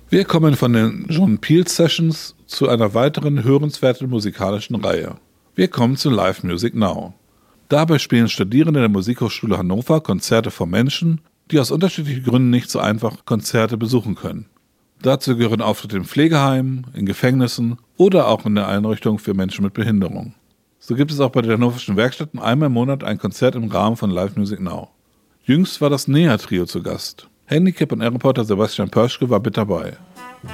Wir kommen von den John Peel Sessions zu einer weiteren hörenswerten musikalischen Reihe. Wir kommen zu Live Music Now. Dabei spielen Studierende der Musikhochschule Hannover Konzerte von Menschen, die aus unterschiedlichen Gründen nicht so einfach Konzerte besuchen können. Dazu gehören Auftritte in Pflegeheimen, in Gefängnissen oder auch in der Einrichtung für Menschen mit Behinderung. So gibt es auch bei den Hannoverschen Werkstätten einmal im Monat ein Konzert im Rahmen von Live Music Now. Jüngst war das NEA-Trio zu Gast. Handicap- und Air-Reporter Sebastian Pörschke war mit dabei.